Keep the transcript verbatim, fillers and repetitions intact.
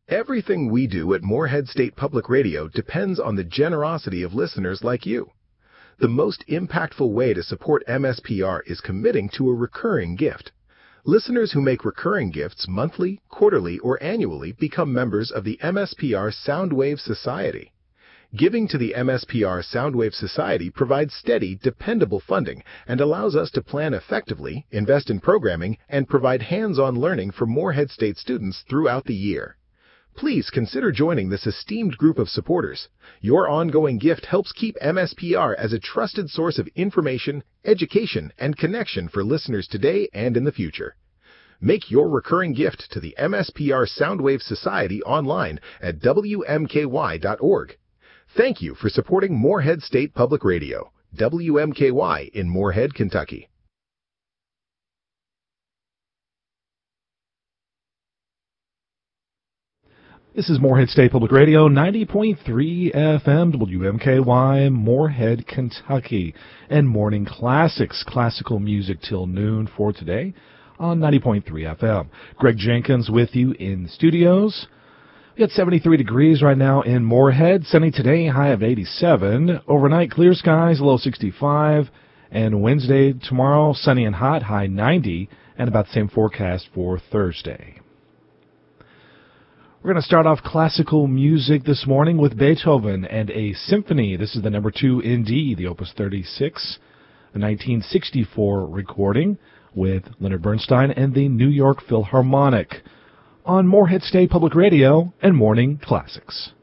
Everything we do at Morehead State Public Radio depends on the generosity of listeners like you. The most impactful way to support M S P R is committing to a recurring gift. Listeners who make recurring gifts monthly, quarterly, or annually become members of the M S P R Soundwave Society. Giving to the M S P R Soundwave Society provides steady, dependable funding and allows us to plan effectively, invest in programming, and provide hands-on learning for Morehead State students throughout the year. Please consider joining this esteemed group of supporters. Your ongoing gift helps keep M S P R as a trusted source of information, education, and connection for listeners today and in the future. Make your recurring gift to the M S P R Soundwave Society online at W M K Y dot org. Thank you for supporting Morehead State Public Radio, W M K Y in Morehead, Kentucky. This is Morehead State Public Radio, ninety point three F M, W M K Y, Morehead, Kentucky, and Morning Classics, classical music till noon for today on ninety point three F M. Greg Jenkins with you in the studios. We got seventy-three degrees right now in Morehead, sunny today, high of eighty-seven. Overnight, clear skies, low sixty-five. And Wednesday, tomorrow, sunny and hot, high ninety, and about the same forecast for Thursday. We're going to start off classical music this morning with Beethoven and a symphony. This is the number two in D, the Opus thirty-six, the nineteen sixty-four recording with Leonard Bernstein and the New York Philharmonic on Morehead State Public Radio and Morning Classics.